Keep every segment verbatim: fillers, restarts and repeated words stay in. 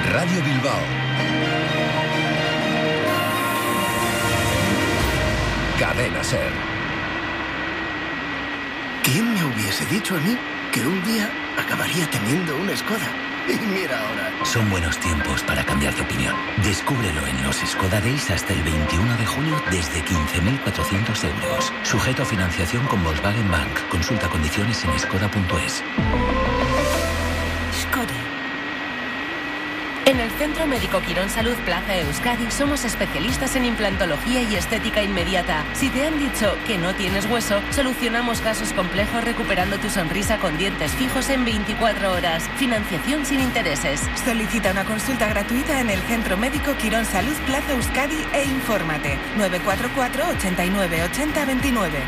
Radio Bilbao. Cadena Ser. ¿Quién me hubiese dicho a mí que un día acabaría teniendo una Skoda? Y mira ahora. Son buenos tiempos para cambiar de opinión. Descúbrelo en los Skoda Days hasta el veintiuno de junio desde quince mil cuatrocientos euros. Sujeto a financiación con Volkswagen Bank. Consulta condiciones en skoda punto es. Skoda. En el Centro Médico Quirón Salud Plaza Euskadi somos especialistas en implantología y estética inmediata. Si te han dicho que no tienes hueso, solucionamos casos complejos recuperando tu sonrisa con dientes fijos en veinticuatro horas. Financiación sin intereses. Solicita una consulta gratuita en el Centro Médico Quirón Salud Plaza Euskadi e infórmate. nueve cuatro cuatro, ochenta y nueve, ochenta, veintinueve.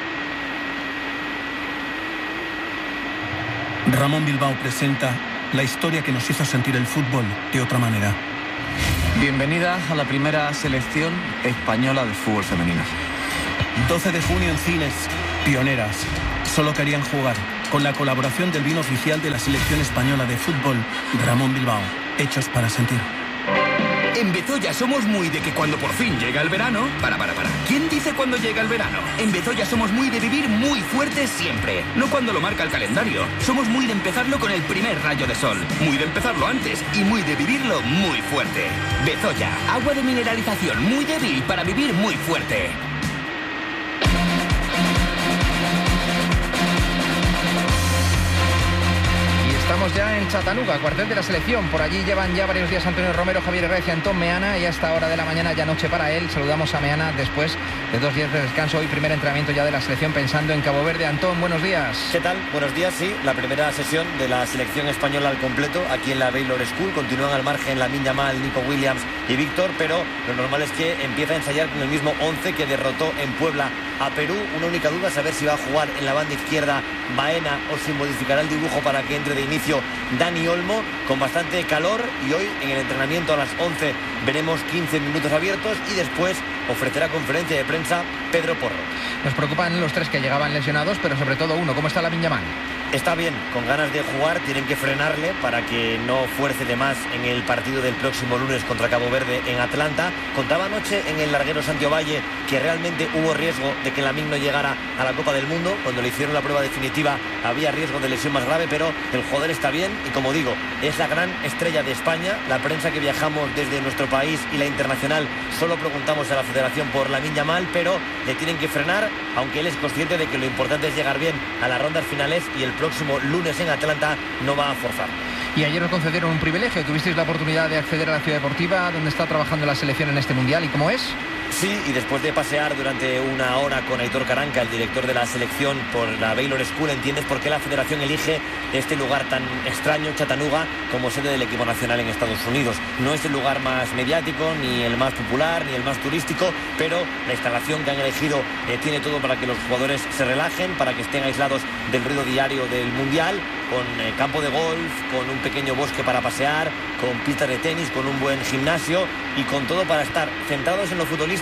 Ramón Bilbao presenta la historia que nos hizo sentir el fútbol de otra manera. Bienvenida a la primera selección española de fútbol femenino. doce de junio en cines, Pioneras. Solo querían jugar. Con la colaboración del vino oficial de la selección española de fútbol, Ramón Bilbao. Hechos para sentir. En Bezoya somos muy de que cuando por fin llega el verano... Para, para, para. ¿Quién dice cuando llega el verano? En Bezoya somos muy de vivir muy fuerte siempre. No cuando lo marca el calendario. Somos muy de empezarlo con el primer rayo de sol. Muy de empezarlo antes y muy de vivirlo muy fuerte. Bezoya, agua de mineralización muy débil para vivir muy fuerte. Estamos ya en Chattanooga, cuartel de la selección. Por allí llevan ya varios días Antonio Romero, Javier Herrera y Antón Meana. Y a esta hora de la mañana, ya noche para él. Saludamos a Meana después de dos días de descanso. Hoy primer entrenamiento ya de la selección pensando en Cabo Verde. Antón, buenos días. ¿Qué tal? Buenos días, sí. La primera sesión de la selección española al completo aquí en la Baylor School. Continúan al margen Lamine Yamal, Nico Williams y Víctor, pero lo normal es que empieza a ensayar con el mismo once que derrotó en Puebla a Perú. Una única duda, saber si va a jugar en la banda izquierda Baena o si modificará el dibujo para que entre de inicio Dani Olmo, con bastante calor. Y hoy en el entrenamiento a las once veremos quince minutos abiertos y después ofrecerá conferencia de prensa Pedro Porro. Nos preocupan los tres que llegaban lesionados, pero sobre todo uno. ¿Cómo está Lamine Yamal? Está bien, con ganas de jugar. Tienen que frenarle para que no fuerce de más en el partido del próximo lunes contra Cabo Verde en Atlanta. Contaba anoche en el larguero Santiago Valle que realmente hubo riesgo de que Lamine no llegara a la Copa del Mundo. Cuando le hicieron la prueba definitiva había riesgo de lesión más grave, pero el jugador está bien y, como digo, es la gran estrella de España. La prensa que viajamos desde nuestro país y la internacional solo preguntamos a la Federación por Lamine Yamal, pero le tienen que frenar, aunque él es consciente de que lo importante es llegar bien a las rondas finales y el próximo lunes en Atlanta no va a forzar. Y ayer os concedieron un privilegio. Tuvisteis la oportunidad de acceder a la ciudad deportiva donde está trabajando la selección en este mundial. ¿Y cómo es? Sí, y después de pasear durante una hora con Aitor Caranca, el director de la selección, por la Baylor School, entiendes por qué la federación elige este lugar tan extraño, Chattanooga, como sede del equipo nacional en Estados Unidos. No es el lugar más mediático, ni el más popular, ni el más turístico, pero la instalación que han elegido eh, tiene todo para que los jugadores se relajen, para que estén aislados del ruido diario del mundial, con eh, campo de golf, con un pequeño bosque para pasear, con pistas de tenis, con un buen gimnasio y con todo para estar centrados en lo futbolístico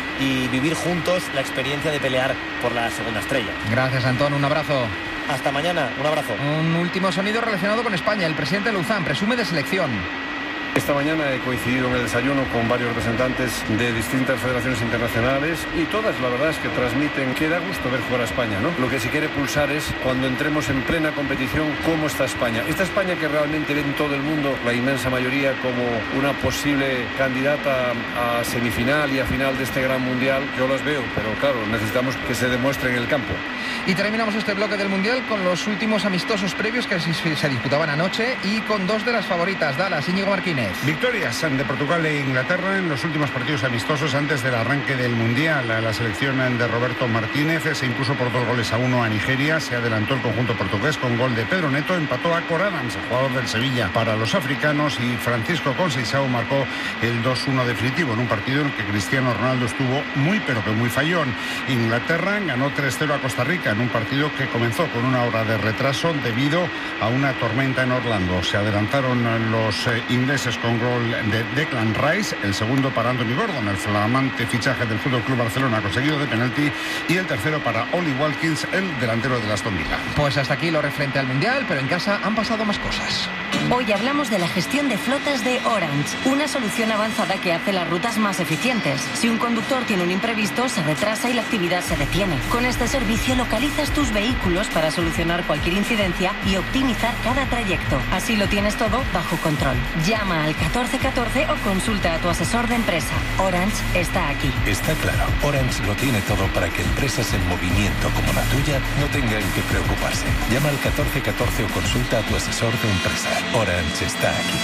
y vivir juntos la experiencia de pelear por la segunda estrella. Gracias, Antón, un abrazo. Hasta mañana, un abrazo. Un último sonido relacionado con España. El presidente Luzán presume de selección. Esta mañana he coincidido en el desayuno con varios representantes de distintas federaciones internacionales y todas, la verdad, es que transmiten que da gusto ver jugar a España, ¿no? Lo que se quiere pulsar es, cuando entremos en plena competición, cómo está España. Esta España que realmente ve en todo el mundo, la inmensa mayoría, como una posible candidata a semifinal y a final de este gran mundial, yo las veo, pero claro, necesitamos que se demuestre en el campo. Y terminamos este bloque del mundial con los últimos amistosos previos que se disputaban anoche y con dos de las favoritas. Dallas, Íñigo Martínez. Victorias de Portugal e Inglaterra en los últimos partidos amistosos antes del arranque del Mundial. La selección de Roberto Martínez se impuso por dos goles a uno a Nigeria. Se adelantó el conjunto portugués con gol de Pedro Neto. Empató a Cor Adams, jugador del Sevilla, para los africanos. Y Francisco Conceição marcó el dos uno definitivo en un partido en el que Cristiano Ronaldo estuvo muy pero que muy fallón. Inglaterra ganó tres cero a Costa Rica Rica en un partido que comenzó con una hora de retraso debido a una tormenta en Orlando. Se adelantaron los eh, ingleses con gol de Declan Rice, el segundo para Anthony Gordon, el flamante fichaje del F C Barcelona conseguido de penalti, y el tercero para Oli Watkins, el delantero de Aston Villa. Pues hasta aquí lo referente al Mundial, pero en casa han pasado más cosas. Hoy hablamos de la gestión de flotas de Orange, una solución avanzada que hace las rutas más eficientes. Si un conductor tiene un imprevisto, se retrasa y la actividad se detiene. Con este servicio localizas tus vehículos para solucionar cualquier incidencia y optimizar cada trayecto. Así lo tienes todo bajo control. Llama al catorce catorce o consulta a tu asesor de empresa. Orange está aquí. Está claro, Orange lo tiene todo para que empresas en movimiento como la tuya no tengan que preocuparse. Llama al catorce catorce o consulta a tu asesor de empresa. Orange está aquí.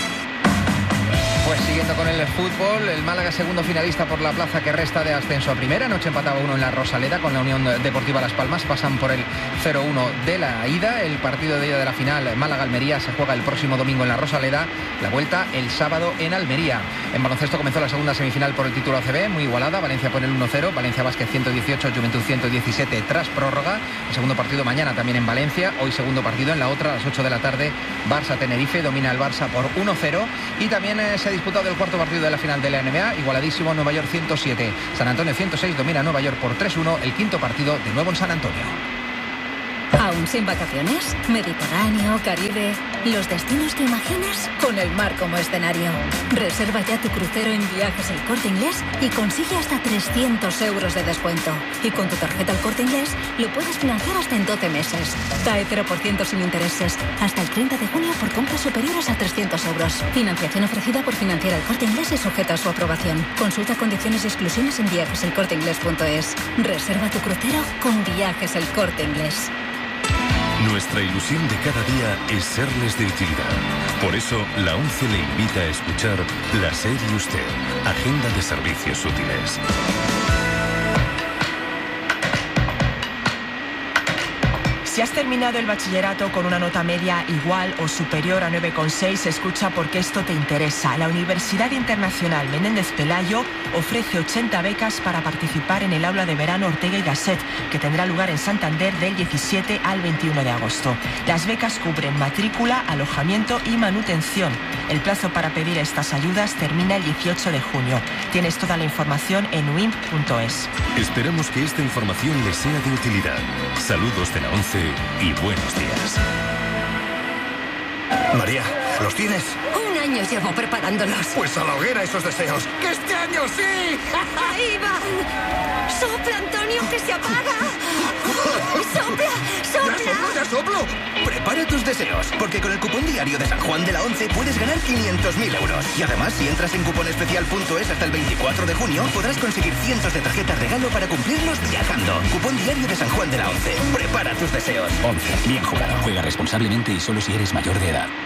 Pues siguiendo con el fútbol, el Málaga segundo finalista por la plaza que resta de ascenso a primera. Anoche empataba uno en la Rosaleda con la Unión Deportiva Las Palmas. Pasan por el cero uno de la ida. El partido de ida de la final, Málaga-Almería, se juega el próximo domingo en la Rosaleda. La vuelta el sábado en Almería. En baloncesto comenzó la segunda semifinal por el título A C B, muy igualada. Valencia pone el uno cero, Valencia Basket ciento dieciocho, Juventud ciento diecisiete tras prórroga. El segundo partido mañana también en Valencia. Hoy segundo partido en la otra a las ocho de la tarde. Barça-Tenerife, domina el Barça por uno cero. Y también eh, se ha disputado el cuarto partido de la final de la N B A, igualadísimo, Nueva York ciento siete, San Antonio ciento seis, domina Nueva York por tres uno, el quinto partido de nuevo en San Antonio. ¿Aún sin vacaciones? Mediterráneo, Caribe, los destinos que imaginas con el mar como escenario. Reserva ya tu crucero en Viajes El Corte Inglés y consigue hasta trescientos euros de descuento. Y con tu tarjeta El Corte Inglés lo puedes financiar hasta en doce meses. C A E cero por ciento sin intereses. Hasta el treinta de junio por compras superiores a trescientos euros. Financiación ofrecida por Financiera El Corte Inglés y sujeta a su aprobación. Consulta condiciones y exclusiones en viajes el corte inglés punto es. Reserva tu crucero con Viajes El Corte Inglés. Nuestra ilusión de cada día es serles de utilidad. Por eso, la ONCE le invita a escuchar La Serie Usted, Agenda de Servicios Útiles. Si has terminado el bachillerato con una nota media igual o superior a nueve coma seis, escucha porque esto te interesa. La Universidad Internacional Menéndez Pelayo ofrece ochenta becas para participar en el aula de verano Ortega y Gasset, que tendrá lugar en Santander del diecisiete al veintiuno de agosto. Las becas cubren matrícula, alojamiento y manutención. El plazo para pedir estas ayudas termina el dieciocho de junio. Tienes toda la información en u i m p punto es. Esperamos que esta información les sea de utilidad. Saludos de la ONCE y buenos días. María, ¿los tienes? Un año llevo preparándolos. Pues a la hoguera esos deseos. ¡Que este año sí! ¡Ahí van! ¡Sopla, Antonio, que se apaga! ¡Sopla, sopla! ¡Ya soplo, ya soplo! Prepara tus deseos, porque con el cupón diario de San Juan de la ONCE puedes ganar quinientos mil euros. Y además, si entras en cuponespecial punto es hasta el veinticuatro de junio, podrás conseguir cientos de tarjetas regalo para cumplirlos viajando. Cupón diario de San Juan de la ONCE. Prepara tus deseos. ONCE. Bien jugado. Juega responsablemente y solo si eres mayor de edad.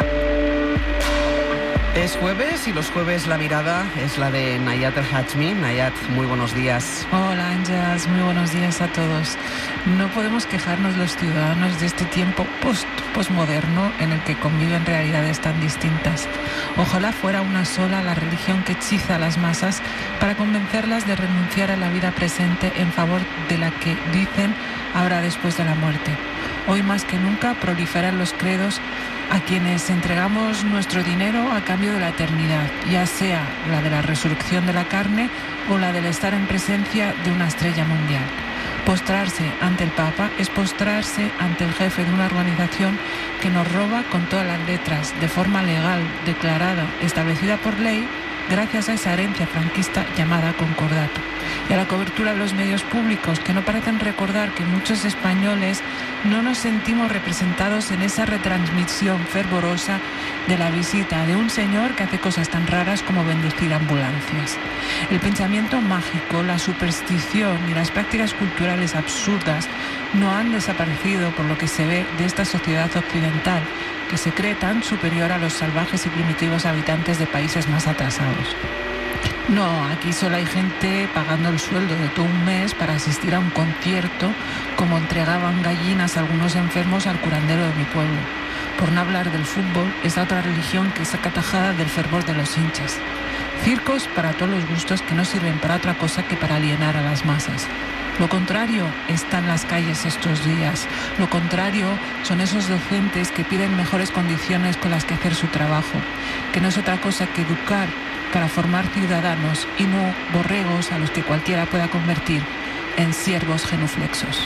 Es jueves y los jueves la mirada es la de Nayat El Hachmi. Nayat, muy buenos días. Hola, Ángels, muy buenos días a todos. No podemos quejarnos los ciudadanos de este tiempo post postmoderno en el que conviven realidades tan distintas. Ojalá fuera una sola la religión que hechiza a las masas para convencerlas de renunciar a la vida presente en favor de la que dicen habrá después de la muerte. Hoy más que nunca proliferan los credos a quienes entregamos nuestro dinero a cambio de la eternidad, ya sea la de la resurrección de la carne o la del estar en presencia de una estrella mundial. Postrarse ante el Papa es postrarse ante el jefe de una organización que nos roba con todas las letras, de forma legal, declarada, establecida por ley, gracias a esa herencia franquista llamada concordato, y a la cobertura de los medios públicos que no parecen recordar que muchos españoles no nos sentimos representados en esa retransmisión fervorosa de la visita de un señor que hace cosas tan raras como bendecir ambulancias. El pensamiento mágico, la superstición y las prácticas culturales absurdas no han desaparecido por lo que se ve de esta sociedad occidental, que se cree tan superior a los salvajes y primitivos habitantes de países más atrasados. No, aquí solo hay gente pagando el sueldo de todo un mes para asistir a un concierto, como entregaban gallinas a algunos enfermos al curandero de mi pueblo. Por no hablar del fútbol, esa otra religión que saca tajada del fervor de los hinchas. Circos para todos los gustos que no sirven para otra cosa que para alienar a las masas. Lo contrario está en las calles estos días. Lo contrario son esos docentes que piden mejores condiciones con las que hacer su trabajo, que no es otra cosa que educar para formar ciudadanos y no borregos a los que cualquiera pueda convertir en siervos genuflexos.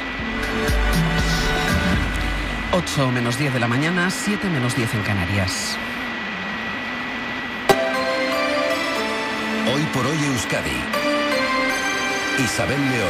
ocho menos diez de la mañana, siete menos diez en Canarias. Hoy por hoy Euskadi. Isabel León.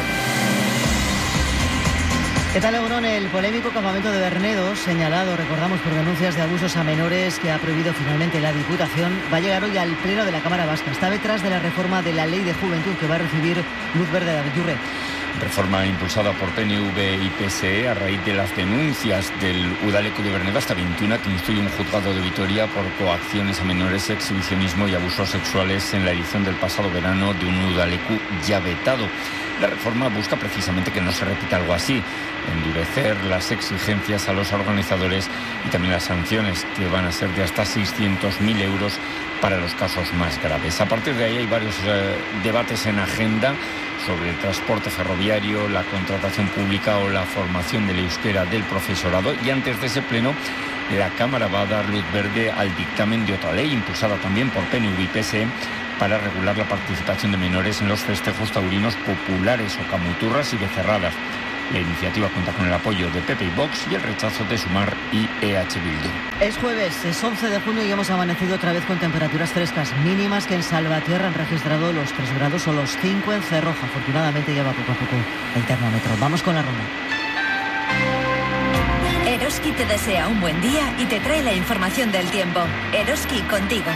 ¿Qué tal, Egunon? El polémico campamento de Bernedo, señalado, recordamos, por denuncias de abusos a menores que ha prohibido finalmente la Diputación, va a llegar hoy al Pleno de la Cámara Vasca. Está detrás de la reforma de la Ley de Juventud que va a recibir luz verde de Abellurre. Reforma impulsada por P N V y P S E a raíz de las denuncias del Udalecu de Bernedo hasta veintiuno que instruye un juzgado de Vitoria por coacciones a menores, exhibicionismo y abusos sexuales en la edición del pasado verano de un Udalecu ya vetado. La reforma busca precisamente que no se repita algo así, endurecer las exigencias a los organizadores y también las sanciones, que van a ser de hasta seiscientos mil euros para los casos más graves. A partir de ahí hay varios eh, debates en agenda sobre el transporte ferroviario, la contratación pública o la formación del euskera del profesorado, y antes de ese pleno la Cámara va a dar luz verde al dictamen de otra ley impulsada también por P N V y P S E para regular la participación de menores en los festejos taurinos populares o camuturras y becerradas. La iniciativa cuenta con el apoyo de P P y Vox y el rechazo de Sumar y E H Bildu. Es jueves, es once de junio y hemos amanecido otra vez con temperaturas frescas mínimas que en Salvatierra han registrado los tres grados o los cinco en Cerroja. Afortunadamente lleva poco a poco el termómetro. Vamos con la ronda. Eroski te desea un buen día y te trae la información del tiempo. Eroski, contigo.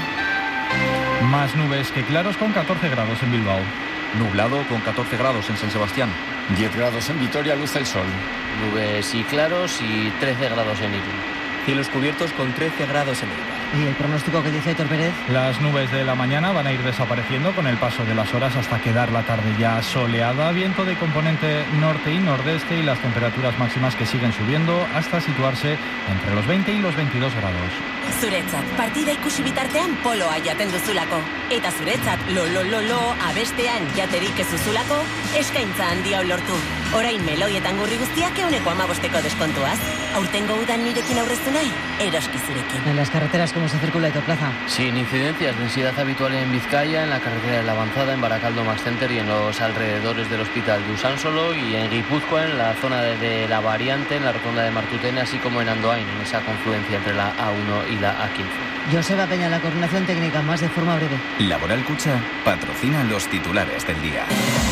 Más nubes que claros con catorce grados en Bilbao. Nublado con catorce grados en San Sebastián. diez grados en Vitoria, luce el sol. Nubes y claros y trece grados en Irún. Cielos cubiertos con trece grados en Bilbao. ¿Y el pronóstico que dice Aitor Pérez? Las nubes de la mañana van a ir desapareciendo con el paso de las horas hasta quedar la tarde ya soleada, viento de componente norte y nordeste y las temperaturas máximas que siguen subiendo hasta situarse entre los veinte y los veintidós grados. Zuretzat, partida ikusi bitartean poloa jaten duzulako. Eta zuretzat, lo lo lo lo abestean jaterik ez duzulako, eskaintza handia lortu. Orain meloietan gurri guztiak ehuneko hamabosteko deskontuaz. Aurtengo udan nirekin aurreztu nahi, Eroski zurekin. En las carreteras, ¿cómo se circula, Aitor Plaza? Sin incidencias, densidad habitual en Vizcaya, en la carretera de la Avanzada, en Baracaldo Max Center y en los alrededores del hospital de Usánsolo, y en Guipúzcoa, en la zona de, de la Variante, en la rotonda de Martutene, así como en Andoain, en esa confluencia entre la A uno y la A quince. Joseba Peña, la coordinación técnica, más de forma breve. Laboral Cucha patrocina los titulares del día.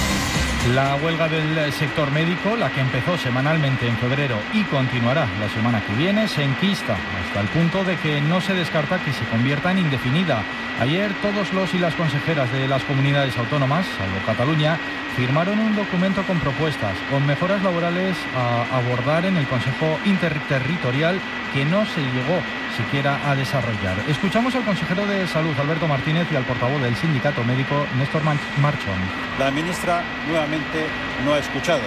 La huelga del sector médico, la que empezó semanalmente en febrero y continuará la semana que viene, se enquista hasta el punto de que no se descarta que se convierta en indefinida. Ayer todos los y las consejeras de las comunidades autónomas, salvo Cataluña, firmaron un documento con propuestas, con mejoras laborales a abordar en el Consejo Interterritorial que no se llegó siquiera a desarrollar. Escuchamos al consejero de Salud, Alberto Martínez, y al portavoz del sindicato médico, Néstor Marchón. La ministra nuevamente no ha escuchado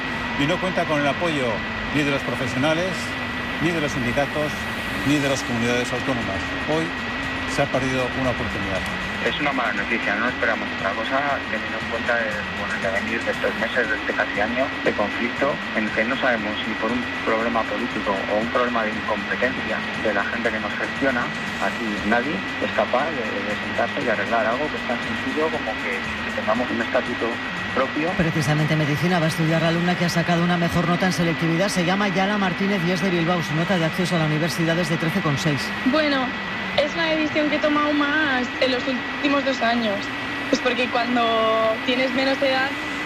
y no cuenta con el apoyo ni de los profesionales, ni de los sindicatos, ni de las comunidades autónomas. Hoy se ha perdido una oportunidad. Es una mala noticia, no esperamos otra cosa, teniendo en cuenta el, bueno, el devenir de estos meses, de este casi año de conflicto, en el que no sabemos si por un problema político o un problema de incompetencia de la gente que nos gestiona, aquí nadie es capaz de, de sentarse y arreglar algo que es tan sencillo como que, que tengamos un estatuto propio. Precisamente medicina va a estudiar la alumna que ha sacado una mejor nota en selectividad. Se llama Yala Martínez y es de Bilbao. Su nota de acceso a la universidad es de trece coma seis. Bueno, es una decisión que he tomado más en los últimos dos años. Pues porque cuando tienes menos edad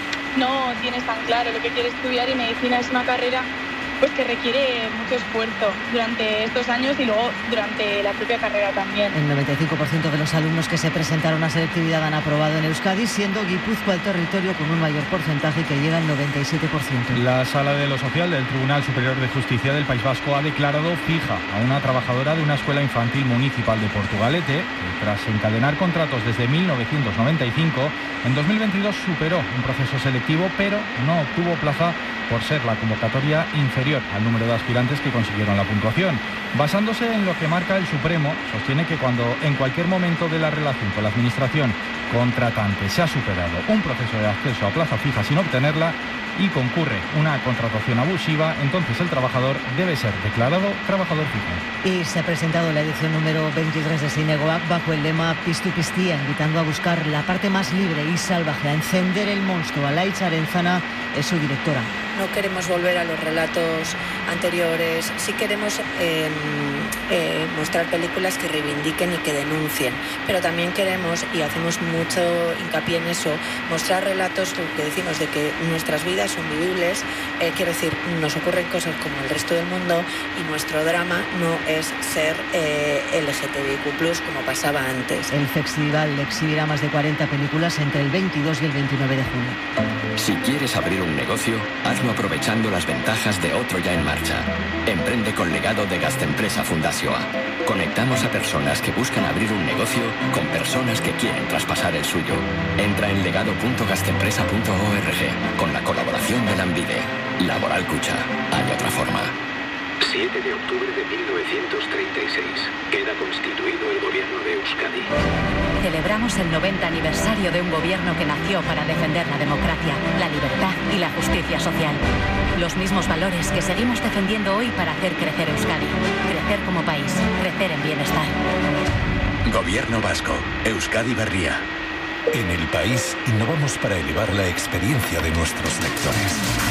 no tienes tan claro lo que quieres estudiar, y medicina es una carrera pues que requiere mucho esfuerzo durante estos años y luego durante la propia carrera también. El noventa y cinco por ciento de los alumnos que se presentaron a selectividad han aprobado en Euskadi, siendo Guipúzcoa el territorio con un mayor porcentaje, que llega al noventa y siete por ciento. La Sala de lo Social del Tribunal Superior de Justicia del País Vasco ha declarado fija a una trabajadora de una escuela infantil municipal de Portugalete, que tras encadenar contratos desde mil novecientos noventa y cinco, en dos mil veintidós superó un proceso selectivo, pero no obtuvo plaza por ser la convocatoria inferior al número de aspirantes que consiguieron la puntuación. Basándose en lo que marca el Supremo, sostiene que cuando en cualquier momento de la relación con la administración contratante se ha superado un proceso de acceso a plaza fija sin obtenerla, y concurre una contratación abusiva, entonces el trabajador debe ser declarado trabajador fijo. Y se ha presentado la edición número veintitrés de Zinegoak bajo el lema Piztu Piztia, invitando a buscar la parte más libre y salvaje, a encender el monstruo. Alaitz Arenzana es su directora. No queremos volver a los relatos anteriores, sí queremos eh, eh, mostrar películas que reivindiquen y que denuncien, pero también queremos, y hacemos mucho hincapié en eso, mostrar relatos que decimos de que nuestras vidas son vivibles, eh, quiero decir, nos ocurren cosas como el resto del mundo y nuestro drama no es ser eh, L G T B I Q plus, como pasaba antes. El festival exhibirá más de cuarenta películas entre el veintidós y el veintinueve de junio. Si quieres abrir un negocio, hazlo aprovechando las ventajas de otro ya en marcha. Emprende con legado de Gastempresa Fundazioa. Conectamos a personas que buscan abrir un negocio con personas que quieren traspasar el suyo. Entra en legado punto gastempresa punto org con la colaboración de Lanbide. Laboral Cucha. Hay otra forma. siete de octubre de mil novecientos treinta y seis. Queda constituido el gobierno de Euskadi. Celebramos el noventa aniversario de un gobierno que nació para defender la democracia, la libertad y la justicia social. Los mismos valores que seguimos defendiendo hoy para hacer crecer Euskadi. Crecer como país, crecer en bienestar. Gobierno vasco, Euskadi Berria. En el país innovamos para elevar la experiencia de nuestros lectores.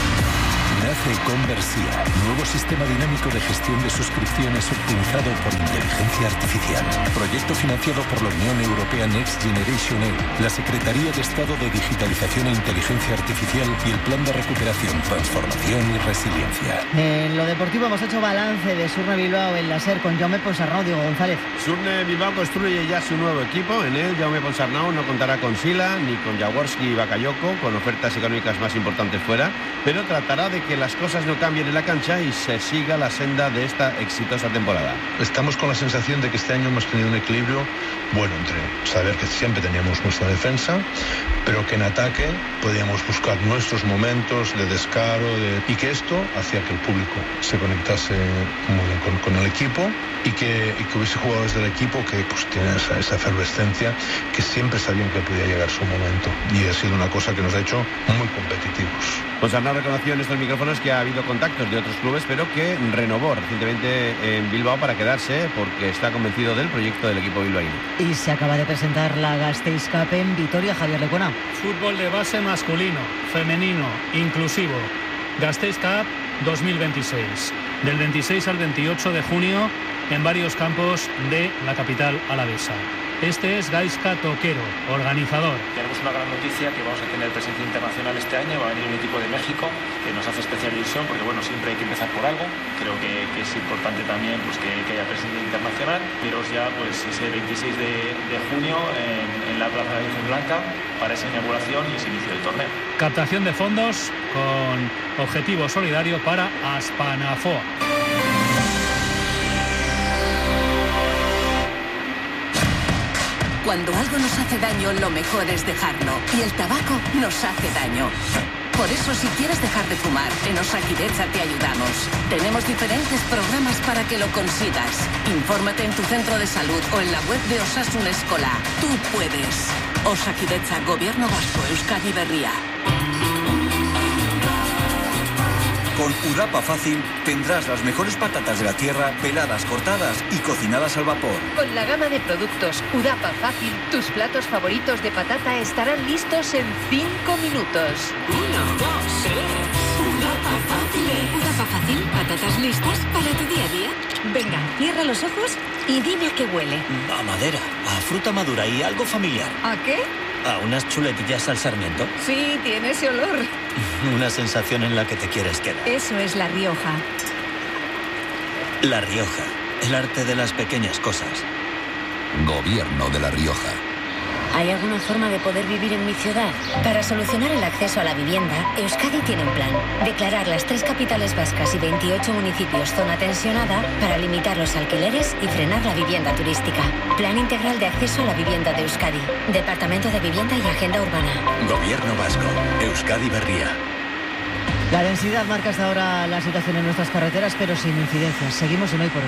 Nace Conversia, nuevo sistema dinámico de gestión de suscripciones optimizado por inteligencia artificial. Proyecto financiado por la Unión Europea Next Generation E U, la Secretaría de Estado de Digitalización e Inteligencia Artificial y el Plan de Recuperación, Transformación y Resiliencia. En lo deportivo hemos hecho balance de Surne Bilbao en la SER con Jaume Ponsarnau. Diego González. Surne Bilbao construye ya su nuevo equipo. En él Jaume Ponsarnau no contará con Sila ni con Jaworski y Bakayoko, con ofertas económicas más importantes fuera, pero tratará de que las cosas no cambien en la cancha y se siga la senda de esta exitosa temporada. Estamos con la sensación de que este año hemos tenido un equilibrio bueno entre saber que siempre teníamos nuestra defensa, pero que en ataque podíamos buscar nuestros momentos de descaro de... y que esto hacía que el público se conectase muy bien con, con el equipo y que, y que hubiese jugadores del equipo que pues tienen esa, esa efervescencia, que siempre sabían que podía llegar su momento, y ha sido una cosa que nos ha hecho muy competitivos. Pues Arnau reconoció en estos micrófonos que ha habido contactos de otros clubes, pero que renovó recientemente en Bilbao para quedarse porque está convencido del proyecto del equipo bilbaíno. Y se acaba de presentar la Gasteiz Cup en Vitoria. Javier Lecona. Fútbol de base masculino, femenino, inclusivo. Gasteiz Cup dos mil veintiséis. Del veintiséis al veintiocho de junio en varios campos de la capital alavesa. Este es Gaizka Toquero, organizador. Tenemos una gran noticia, que vamos a tener presencia internacional este año. Va a venir un equipo de México que nos hace especial ilusión, porque bueno, siempre hay que empezar por algo. Creo que, que es importante también pues, que, que haya presencia internacional. Pero ya pues ese veintiséis de, de junio en, en la Plaza de Virgen Blanca para esa inauguración y ese inicio del torneo. Captación de fondos con objetivo solidario para Aspanafoa. Cuando algo nos hace daño, lo mejor es dejarlo. Y el tabaco nos hace daño. Por eso, si quieres dejar de fumar, en Osakidetza te ayudamos. Tenemos diferentes programas para que lo consigas. Infórmate en tu centro de salud o en la web de Osasun Eskola. Tú puedes. Osakidetza, Gobierno Vasco, Euskadi Berria. Con Udapa Fácil tendrás las mejores patatas de la tierra, peladas, cortadas y cocinadas al vapor. Con la gama de productos Udapa Fácil, tus platos favoritos de patata estarán listos en cinco minutos. Uno, dos, tres. Udapa Fácil. Udapa Fácil, patatas listas para tu día a día. Venga, cierra los ojos y dime a qué huele. A madera, a fruta madura y algo familiar. ¿A qué? A unas chuletillas al sarmiento. Sí, tiene ese olor. Una sensación en la que te quieres quedar. Eso es La Rioja. La Rioja, el arte de las pequeñas cosas. Gobierno de La Rioja. ¿Hay alguna forma de poder vivir en mi ciudad? Para solucionar el acceso a la vivienda, Euskadi tiene un plan. Declarar las tres capitales vascas y veintiocho municipios zona tensionada para limitar los alquileres y frenar la vivienda turística. Plan integral de acceso a la vivienda de Euskadi. Departamento de Vivienda y Agenda Urbana. Gobierno Vasco. Euskadi Berria. La densidad marca hasta ahora la situación en nuestras carreteras, pero sin incidencias. Seguimos en Hoy por Hoy.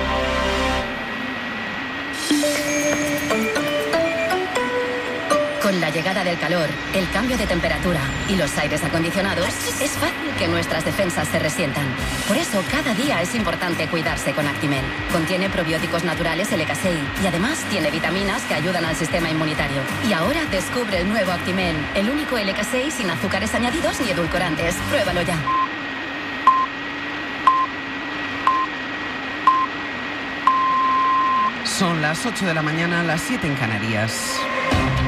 Con Con la llegada del calor, el cambio de temperatura y los aires acondicionados, es fácil que nuestras defensas se resientan. Por eso, cada día es importante cuidarse con Actimel. Contiene probióticos naturales L K seis y además tiene vitaminas que ayudan al sistema inmunitario. Y ahora descubre el nuevo Actimel, el único L K seis sin azúcares añadidos ni edulcorantes. Pruébalo ya. Son las ocho de la mañana, las siete en Canarias.